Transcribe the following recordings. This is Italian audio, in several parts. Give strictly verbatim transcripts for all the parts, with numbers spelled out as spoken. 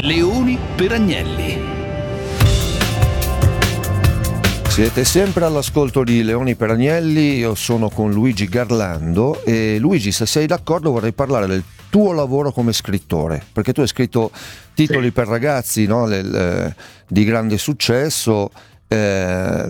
Leoni per Agnelli. Siete sempre all'ascolto di Leoni per Agnelli, io sono con Luigi Garlando e Luigi, se sei d'accordo vorrei parlare del tuo lavoro come scrittore, perché tu hai scritto titoli sì. per ragazzi, no? le, le, di grande successo, eh,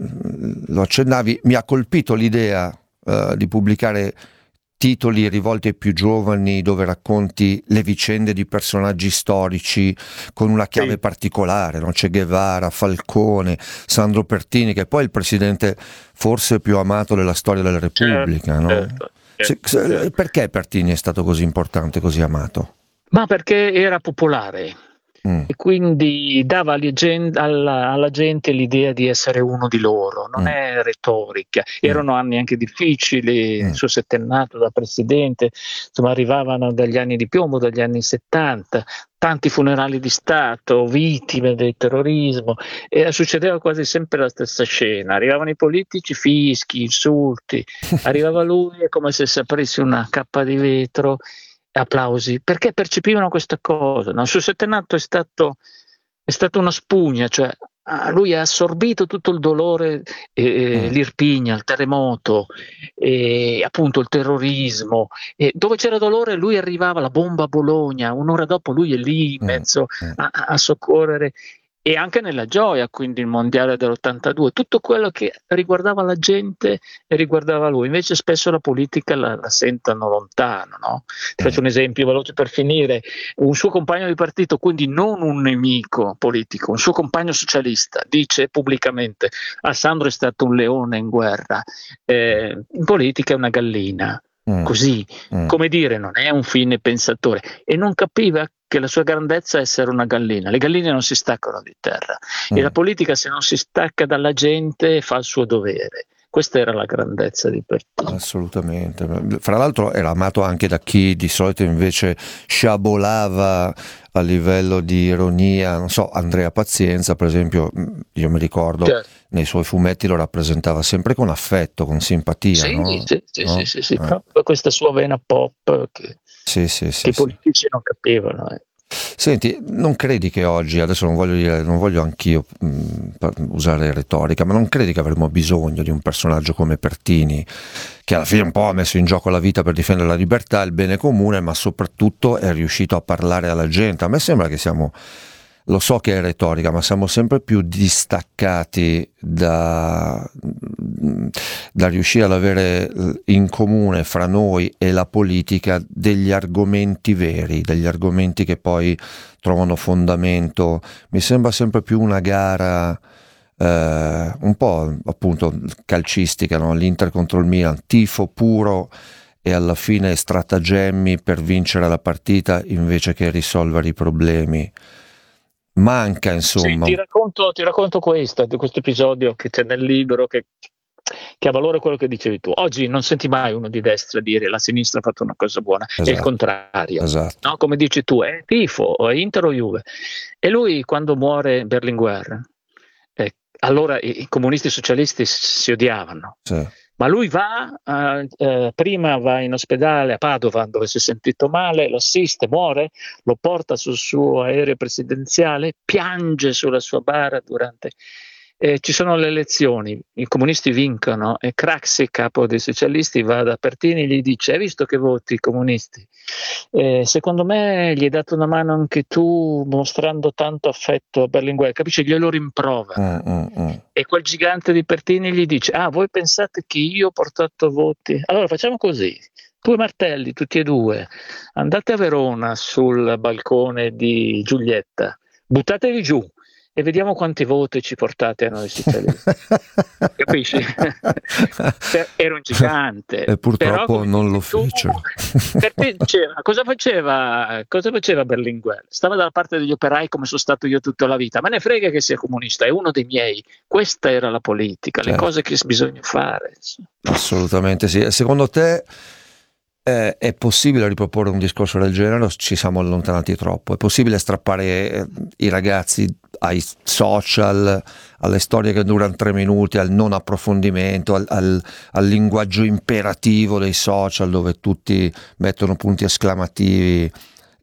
lo accennavi, mi ha colpito l'idea eh, di pubblicare titoli rivolti ai più giovani dove racconti le vicende di personaggi storici con una chiave sì. particolare, no? Che Guevara, Falcone, Sandro Pertini, che è poi il presidente forse più amato della storia della Repubblica, certo, no? certo, certo, se, certo. Perché Pertini è stato così importante, così amato? Ma perché era popolare. Mm. E quindi dava alla gente, alla, alla gente l'idea di essere uno di loro, non mm. è retorica. Erano mm. anni anche difficili, mm. il suo settennato da presidente, insomma arrivavano dagli anni di piombo, dagli anni settanta, tanti funerali di Stato, vittime del terrorismo, e succedeva quasi sempre la stessa scena. Arrivavano i politici, fischi, insulti, arrivava lui, è come se si aprisse una cappa di vetro, applausi, perché percepivano questa cosa, no? Il suo settennato è stato, è stato una spugna, cioè ah, lui ha assorbito tutto il dolore, eh, mm. l'Irpinia, il terremoto, eh, appunto il terrorismo, e dove c'era dolore lui arrivava, la bomba a Bologna, un'ora dopo lui è lì in mezzo mm. a, a soccorrere. E anche nella gioia, quindi il mondiale dell'ottantadue, tutto quello che riguardava la gente e riguardava lui. Invece spesso la politica la, la sentono lontano, no? Ti faccio un esempio veloce per finire. Un suo compagno di partito, quindi non un nemico politico, un suo compagno socialista, dice pubblicamente: Alessandro è stato un leone in guerra, eh, in politica è una gallina. Mm. Così, mm. come dire, non è un fine pensatore, e non capiva che la sua grandezza è essere una gallina. Le galline non si staccano di terra mm. e la politica, se non si stacca dalla gente, fa il suo dovere. Questa era la grandezza di Pertini. Assolutamente. Fra l'altro era amato anche da chi di solito invece sciabolava a livello di ironia, non so, Andrea Pazienza per esempio, io mi ricordo certo. nei suoi fumetti lo rappresentava sempre con affetto, con simpatia. Sì, no? sì, sì, no? sì, sì, sì. Eh. Questa sua vena pop che, sì, sì, sì, che i sì. politici non capivano. Eh. Senti, non credi che oggi, adesso non voglio dire, non voglio anch'io mh, usare retorica, ma non credi che avremmo bisogno di un personaggio come Pertini, che alla fine un po' ha messo in gioco la vita per difendere la libertà, il bene comune, ma soprattutto è riuscito a parlare alla gente? A me sembra che siamo, lo so che è retorica, ma siamo sempre più distaccati da, da riuscire ad avere in comune fra noi e la politica degli argomenti veri, degli argomenti che poi trovano fondamento. Mi sembra sempre più una gara eh, un po' appunto calcistica, no? L'Inter contro il Milan, tifo puro e alla fine stratagemmi per vincere la partita invece che risolvere i problemi. Manca, insomma. Sì, ti racconto, ti racconto questo, questo episodio che c'è nel libro che, che ha valore quello che dicevi tu. Oggi non senti mai uno di destra dire la sinistra ha fatto una cosa buona, esatto. È il contrario. Esatto. No? Come dici tu, è tifo, o è Inter o Juve. E lui, quando muore Berlinguer, eh, allora i, i comunisti socialisti si odiavano. Sì. Ma lui va, uh, uh, prima va in ospedale a Padova dove si è sentito male, lo assiste, muore, lo porta sul suo aereo presidenziale, piange sulla sua bara durante... Eh, ci sono le elezioni, i comunisti vincono e Craxi, capo dei socialisti, va da Pertini e gli dice: hai visto che voti i comunisti? Eh, secondo me gli hai dato una mano anche tu mostrando tanto affetto a Berlinguer, capisci? Glielo rimprovera. Mm, mm, mm. E quel gigante di Pertini gli dice: ah, voi pensate che io ho portato voti? Allora facciamo così, due martelli tutti e due, andate a Verona sul balcone di Giulietta, buttatevi giù e vediamo quanti voti ci portate a noi socialisti. Capisci? Era un gigante. E purtroppo però, non lo fecero. Cosa faceva, cosa faceva Berlinguer? Stava dalla parte degli operai come sono stato io tutta la vita. Me ne frega che sia comunista, è uno dei miei. Questa era la politica, certo. Le cose che bisogna fare. Assolutamente sì. Secondo te Eh, è possibile riproporre un discorso del genere o ci siamo allontanati troppo? È possibile strappare eh, i ragazzi ai social, alle storie che durano tre minuti, al non approfondimento, al, al, al linguaggio imperativo dei social dove tutti mettono punti esclamativi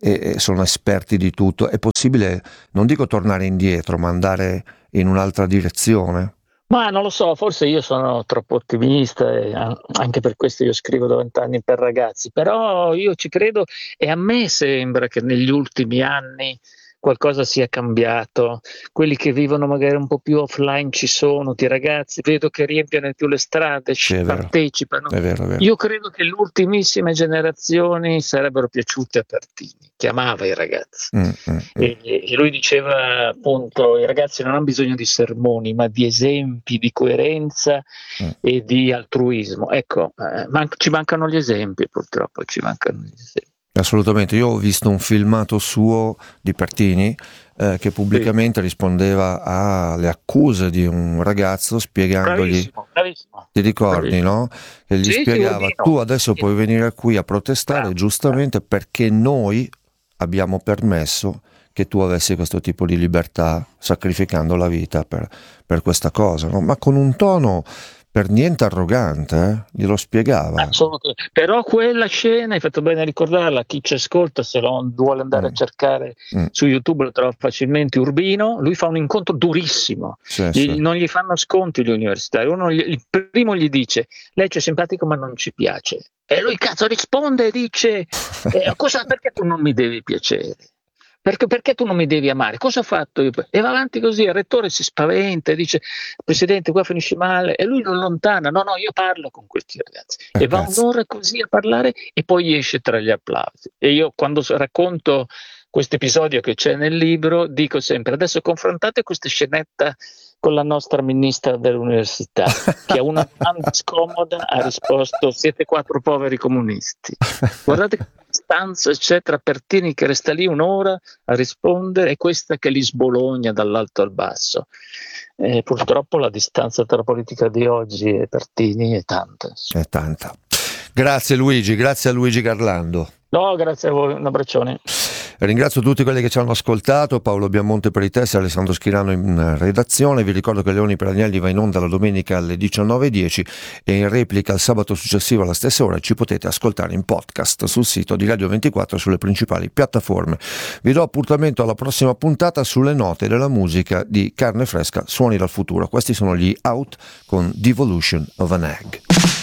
e, e sono esperti di tutto. È possibile, non dico tornare indietro, ma andare in un'altra direzione? Ma non lo so, forse io sono troppo ottimista e anche per questo io scrivo da vent'anni per ragazzi, però io ci credo e a me sembra che negli ultimi anni qualcosa sia cambiato. Quelli che vivono magari un po' più offline ci sono, i ragazzi vedo che riempiono più le strade, Sì, è vero. partecipano. È vero, è vero. Io credo che le ultimissime generazioni sarebbero piaciute a Pertini, che amava i ragazzi. Mm, mm, mm. E, e lui diceva appunto i ragazzi non hanno bisogno di sermoni ma di esempi di coerenza Mm. e di altruismo. Ecco, eh, man- ci mancano gli esempi, purtroppo ci mancano gli esempi. Assolutamente, io ho visto un filmato suo di Pertini eh, che pubblicamente rispondeva alle accuse di un ragazzo spiegandogli, Bravissimo, bravissimo. ti ricordi, Bravissimo. no? Che gli Sì, sì, spiegava, Urbino. tu adesso Sì. puoi venire qui a protestare Bravo, giustamente perché noi abbiamo permesso che tu avessi questo tipo di libertà sacrificando la vita per, per questa cosa, no? Ma con un tono per niente arrogante, eh? Glielo spiegava. Assolutamente. Però quella scena, hai fatto bene a ricordarla, chi ci ascolta se lo vuole andare Mm. a cercare Mm. su YouTube lo trova facilmente. Urbino, lui fa un incontro durissimo, Sì, Gli- sì. non gli fanno sconti gli universitari. Uno gli- il primo gli dice lei ci è simpatico ma non ci piace, e lui cazzo risponde e dice eh, cosa, perché tu non mi devi piacere? Perché, perché tu non mi devi amare? Cosa ho fatto io? E va avanti così, il rettore si spaventa e dice Presidente qua finisce male, e lui lo allontana. No, no, io parlo con questi ragazzi. Eh, E va cazzo. un'ora così a parlare e poi esce tra gli applausi. E io quando so- racconto questo episodio che c'è nel libro dico sempre adesso confrontate questa scenetta con la nostra ministra dell'università che a una domanda scomoda ha risposto siete quattro poveri comunisti. Guardate che distanza c'è tra Pertini che resta lì un'ora a rispondere e questa che li sbologna dall'alto al basso. Eh, purtroppo la distanza tra la politica di oggi e Pertini è tanta. insomma. È tanta. Grazie Luigi, grazie a Luigi Garlando. No, grazie a voi, un abbraccione. Ringrazio tutti quelli che ci hanno ascoltato, Paolo Biamonte per i testi, Alessandro Schirano in redazione. Vi ricordo che Leoni per Agnelli va in onda la domenica alle diciannove e dieci e in replica il sabato successivo alla stessa ora. Ci potete ascoltare in podcast sul sito di Radio ventiquattro e sulle principali piattaforme. Vi do appuntamento alla prossima puntata sulle note della musica di Carne Fresca, Suoni dal futuro. Questi sono gli Out con Devolution of an Egg.